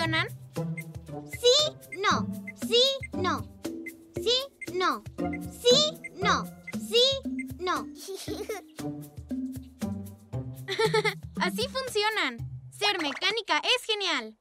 funcionan? Sí, no. Sí, no. Sí, no. Sí, no. Sí, no. Así funcionan. Ser mecánica es genial.